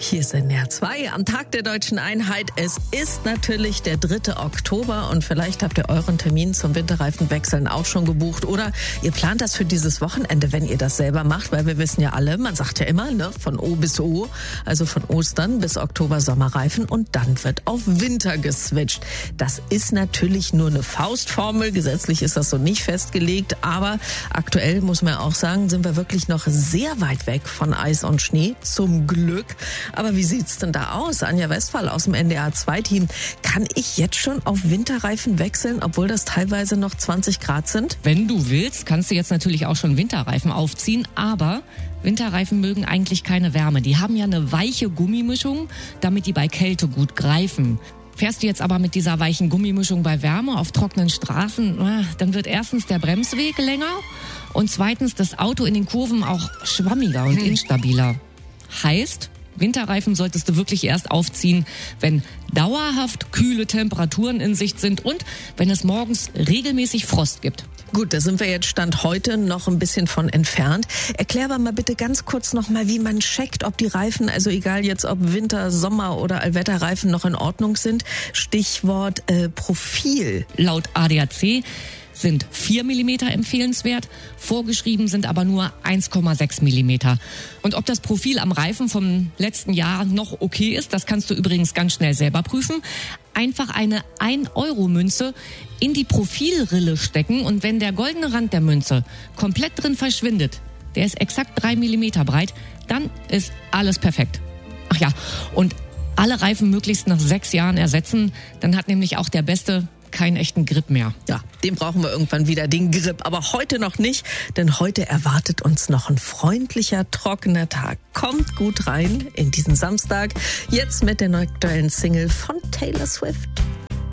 Hier ist NDR 2 am Tag der Deutschen Einheit. Es ist natürlich der 3. Oktober und vielleicht habt ihr euren Termin zum Winterreifenwechseln auch schon gebucht oder ihr plant das für dieses Wochenende, wenn ihr das selber macht, weil wir wissen ja alle, man sagt ja immer, ne, von O bis O, also von Ostern bis Oktober Sommerreifen und dann wird auf Winter geswitcht. Das ist natürlich nur eine Faustformel, gesetzlich ist das so nicht festgelegt, aber aktuell muss man auch sagen, sind wir wirklich noch sehr weit weg von Eis und Schnee, zum Glück. Aber wie sieht's denn da aus? Anja Westphal aus dem NDR 2-Team. Kann ich jetzt schon auf Winterreifen wechseln, obwohl das teilweise noch 20 Grad sind? Wenn du willst, kannst du jetzt natürlich auch schon Winterreifen aufziehen, aber Winterreifen mögen eigentlich keine Wärme. Die haben ja eine weiche Gummimischung, damit die bei Kälte gut greifen. Fährst du jetzt aber mit dieser weichen Gummimischung bei Wärme auf trockenen Straßen, dann wird erstens der Bremsweg länger und zweitens das Auto in den Kurven auch schwammiger und instabiler. Heißt, Winterreifen solltest du wirklich erst aufziehen, wenn dauerhaft kühle Temperaturen in Sicht sind und wenn es morgens regelmäßig Frost gibt. Gut, da sind wir jetzt Stand heute noch ein bisschen von entfernt. Erklär aber mal bitte ganz kurz nochmal, wie man checkt, ob die Reifen, also egal jetzt ob Winter-, Sommer- oder Allwetterreifen noch in Ordnung sind. Stichwort Profil. Laut ADAC sind 4 mm empfehlenswert, vorgeschrieben sind aber nur 1,6 mm. Und ob das Profil am Reifen vom letzten Jahr noch okay ist, das kannst du übrigens ganz schnell selber prüfen. Einfach eine 1-Euro-Münze in die Profilrille stecken und wenn der goldene Rand der Münze komplett drin verschwindet, der ist exakt 3 mm breit, dann ist alles perfekt. Ach ja, und alle Reifen möglichst nach 6 Jahren ersetzen, dann hat nämlich auch der Beste keinen echten Grip mehr. Ja, den brauchen wir irgendwann wieder, den Grip. Aber heute noch nicht, denn heute erwartet uns noch ein freundlicher, trockener Tag. Kommt gut rein in diesen Samstag. Jetzt mit der aktuellen Single von Taylor Swift.